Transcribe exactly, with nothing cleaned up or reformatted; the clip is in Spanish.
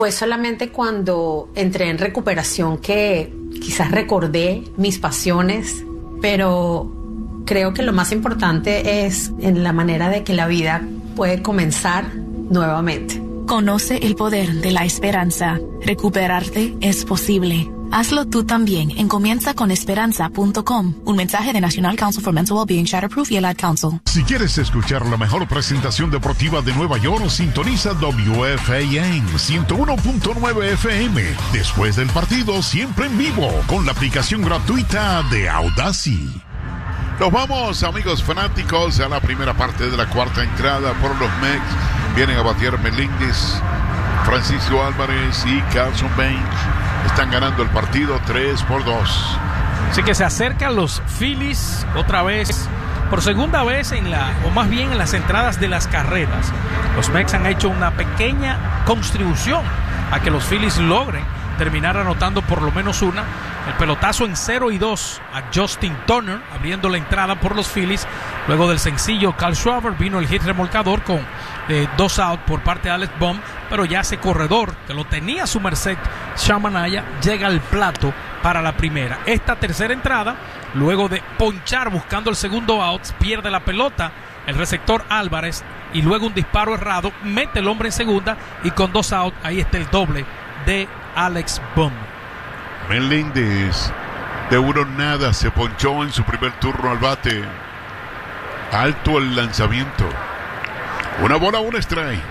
Fue solamente cuando entré en recuperación que quizás recordé mis pasiones, pero creo que lo más importante es en la manera de que la vida puede comenzar nuevamente. Conoce el poder de la esperanza. Recuperarte es posible. Hazlo tú también en comienza con esperanza punto com. Un mensaje de National Council for Mental Wellbeing, Shatterproof y el Ad Council. Si quieres escuchar la mejor presentación deportiva de Nueva York, sintoniza W F A N ciento uno punto nueve F M. Después del partido, siempre en vivo, con la aplicación gratuita de Audacy. Nos vamos, amigos fanáticos, a la primera parte de la cuarta entrada por los Mets. Vienen a batear Melendez, Francisco Álvarez y Carson Banks. Están ganando el partido tres por dos. Así que se acercan los Phillies otra vez, por segunda vez en la, o más bien en las entradas de las carreras. Los Mets han hecho una pequeña contribución a que los Phillies logren terminar anotando por lo menos una. El pelotazo en cero y dos a Justin Turner, abriendo la entrada por los Phillies. Luego del sencillo Kyle Schwarber vino el hit remolcador con eh, dos out por parte de Alex Bohm, pero ya ese corredor que lo tenía a su merced, Sean Manaea, llega al plato para la primera. Esta tercera entrada, luego de ponchar buscando el segundo out, pierde la pelota el receptor Álvarez y luego un disparo errado, mete el hombre en segunda y con dos out, ahí está el doble de Alex Bohm. Melendez, de uno nada, se ponchó en su primer turno al bate. Alto el lanzamiento. Una bola, un strike.